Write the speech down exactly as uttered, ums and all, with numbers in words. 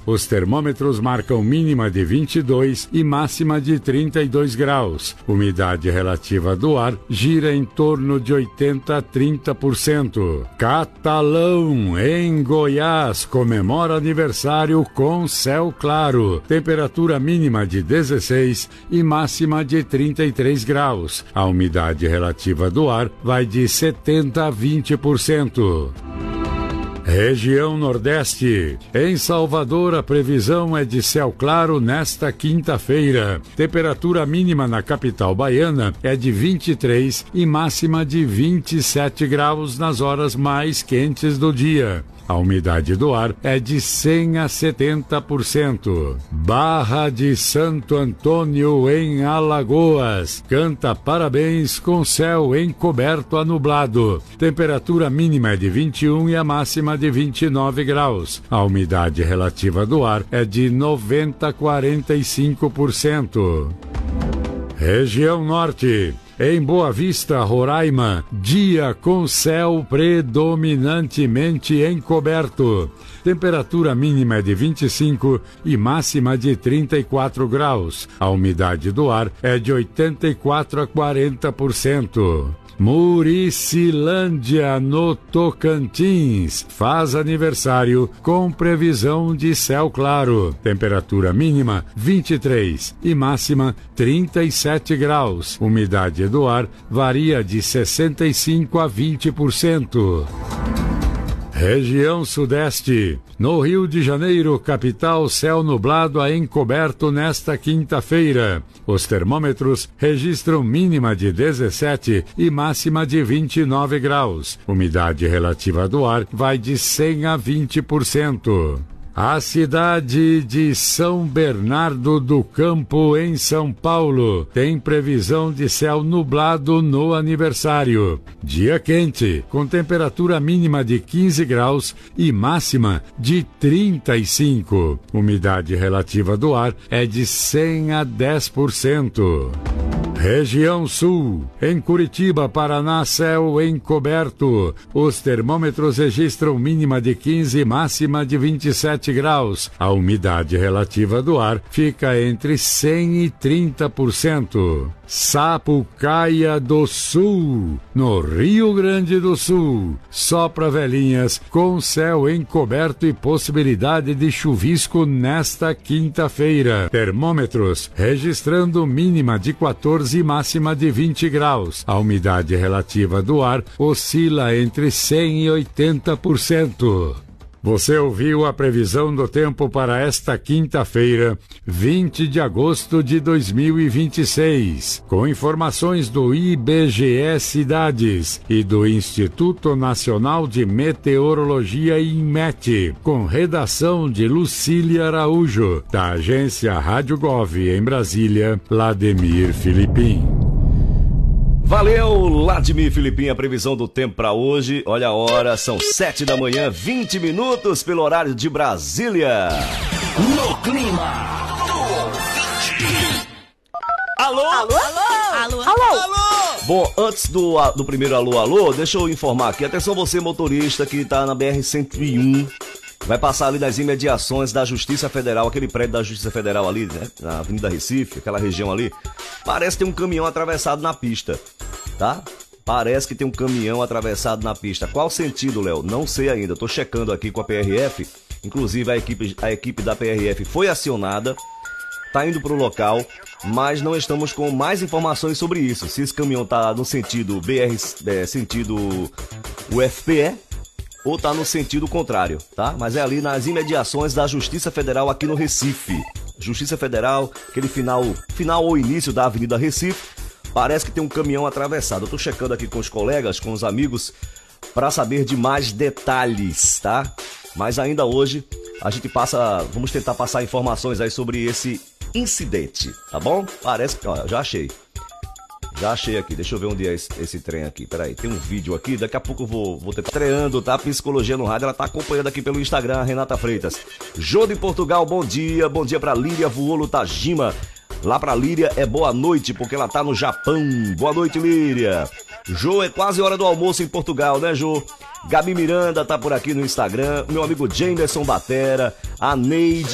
Os termômetros marcam mínima de vinte e dois e máxima de trinta e dois graus. Umidade relativa do ar gira em torno de oitenta a trinta por cento. Catalão, em Goiás, comemora aniversário com céu claro. Temperatura mínima de dezesseis e máxima de trinta e três graus. A umidade relativa do ar vai de setenta a vinte por cento. Região Nordeste. Em Salvador, a previsão é de céu claro nesta quinta-feira. Temperatura mínima na capital baiana é de vinte e três e máxima de vinte e sete graus nas horas mais quentes do dia. A umidade do ar é de cem a setenta por cento. Barra de Santo Antônio, em Alagoas, canta parabéns com céu encoberto a nublado. Temperatura mínima é de vinte e um e a máxima de vinte e nove graus. A umidade relativa do ar é de noventa a quarenta e cinco por cento. Região Norte. Em Boa Vista, Roraima, dia com céu predominantemente encoberto. Temperatura mínima é de vinte e cinco e máxima de trinta e quatro graus. A umidade do ar é de oitenta e quatro a quarenta por cento. Muricilândia, no Tocantins, faz aniversário com previsão de céu claro. Temperatura mínima vinte e três e máxima trinta e sete graus. Umidade do ar varia de sessenta e cinco a vinte por cento. Região Sudeste. No Rio de Janeiro, capital, céu nublado a encoberto nesta quinta-feira. Os termômetros registram mínima de dezessete e máxima de vinte e nove graus. Umidade relativa do ar vai de cem a vinte por cento. A cidade de São Bernardo do Campo, em São Paulo, tem previsão de céu nublado no aniversário. Dia quente, com temperatura mínima de quinze graus e máxima de trinta e cinco. Umidade relativa do ar é de cem a dez por cento. Região Sul. Em Curitiba, Paraná, céu encoberto. Os termômetros registram mínima de quinze e máxima de vinte e sete graus. A umidade relativa do ar fica entre cem e trinta por cento. Sapucaia do Sul, no Rio Grande do Sul. Sopra velhinhas com céu encoberto e possibilidade de chuvisco nesta quinta-feira. Termômetros registrando mínima de quatorze e máxima de vinte graus. A umidade relativa do ar oscila entre cem e oitenta por cento. Você ouviu a previsão do tempo para esta quinta-feira, vinte de agosto de dois mil e vinte e seis, com informações do I B G E Cidades e do Instituto Nacional de Meteorologia INMET, com redação de Lucília Araújo, da agência Rádio Gov em Brasília, Lademir Filipim. Valeu, Ladimir Filipim, a previsão do tempo para hoje. Olha a hora, são sete da manhã, vinte minutos pelo horário de Brasília. No clima do ouvinte. Alô? Alô? Alô? Alô? Alô? Alô? Bom, antes do, do primeiro alô, alô, deixa eu informar aqui. Atenção você, motorista que tá na B R cento e um. Vai passar ali nas imediações da Justiça Federal, aquele prédio da Justiça Federal ali, né? Na Avenida Recife, aquela região ali. Parece que tem um caminhão atravessado na pista, tá? Parece que tem um caminhão atravessado na pista. Qual sentido, Léo? Não sei ainda. Tô checando aqui com a P R F. Inclusive, a equipe, a equipe da P R F foi acionada. Tá indo pro local, mas não estamos com mais informações sobre isso. Se esse caminhão tá no sentido B R, é, sentido U F P E, ou tá no sentido contrário, tá? Mas é ali nas imediações da Justiça Federal aqui no Recife. Justiça Federal, aquele final, final ou início da Avenida Recife, parece que tem um caminhão atravessado. Eu tô checando aqui com os colegas, com os amigos, para saber de mais detalhes, tá? Mas ainda hoje a gente passa, vamos tentar passar informações aí sobre esse incidente, tá bom? Parece que, ó, já achei. Já achei aqui, deixa eu ver onde é esse, esse trem aqui, peraí, tem um vídeo aqui, daqui a pouco eu vou, vou ter estreando, tá? Psicologia no Rádio, ela tá acompanhando aqui pelo Instagram, a Renata Freitas. Jô de Portugal, bom dia, bom dia pra Líria Vuolo Tajima. Lá pra Líria é boa noite, porque ela tá no Japão. Boa noite, Líria. Jô, é quase hora do almoço em Portugal, né, Jô? Gabi Miranda tá por aqui no Instagram, meu amigo Jamerson Batera, a Neide